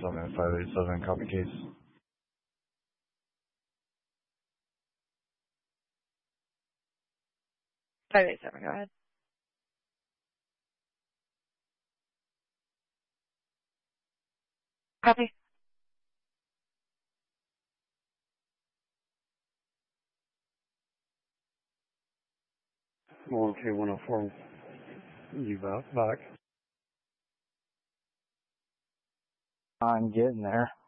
Summit 587, copy case. 587, go ahead. Copy. Okay, 104. You back? I'm getting there.